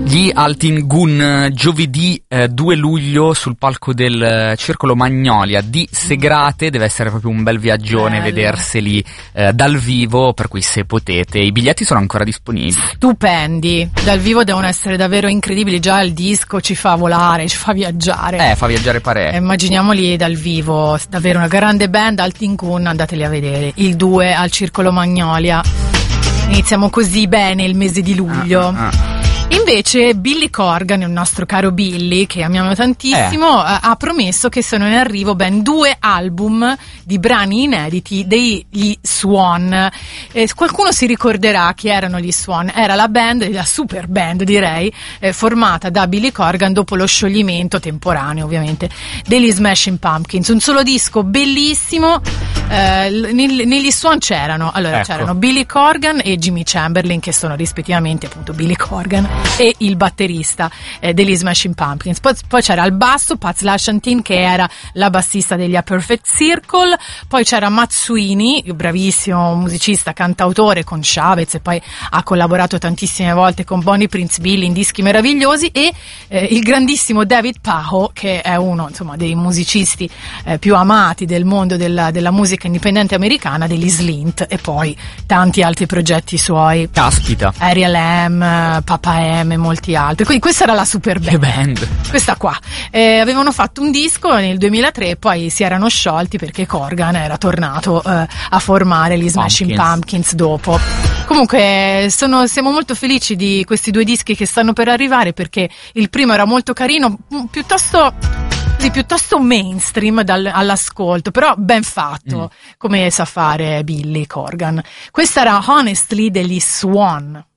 Gli Altin Gun giovedì 2 luglio sul palco del Circolo Magnolia di Segrate. Deve essere proprio un bel viaggione vederseli dal vivo, per cui se potete, i biglietti sono ancora disponibili. Stupendi, dal vivo devono essere davvero incredibili. Già il disco ci fa volare, ci fa viaggiare. Fa viaggiare parecchio. Immaginiamoli dal vivo, davvero una grande band. Altin Gun, andateli a vedere, il 2 al Circolo Magnolia. Iniziamo così bene il mese di luglio. Invece Billy Corgan, il nostro caro Billy, che amiamo tantissimo, ha promesso che sono in arrivo ben 2 album di brani inediti degli Swan. Qualcuno si ricorderà chi erano gli Swan. Era la band, la super band direi, formata da Billy Corgan dopo lo scioglimento temporaneo ovviamente degli Smashing Pumpkins. Un solo disco bellissimo. Negli Swan c'erano Billy Corgan e Jimmy Chamberlin, che sono rispettivamente appunto Billy Corgan e il batterista degli Smashing Pumpkins. Poi c'era al basso Pat Lashantin, che era la bassista degli A Perfect Circle. Poi c'era Matt Sweeney, bravissimo musicista, cantautore con Chavez, e poi ha collaborato tantissime volte con Bonnie Prince Billy in dischi meravigliosi, e il grandissimo David Pajo, che è uno insomma dei musicisti più amati del mondo della musica indipendente americana, degli Slint, e poi tanti altri progetti suoi. Caspita. Ariel M, Papa M e molti altri. Quindi questa era la super band. Che band. Questa qua. Avevano fatto un disco nel 2003, poi si erano sciolti perché Corgan era tornato a formare gli Smashing Pumpkins dopo. Comunque siamo molto felici di questi 2 dischi che stanno per arrivare, perché il primo era molto carino, piuttosto mainstream all'ascolto, però ben fatto, come sa fare Billy Corgan. Questa era Honestly degli Swan.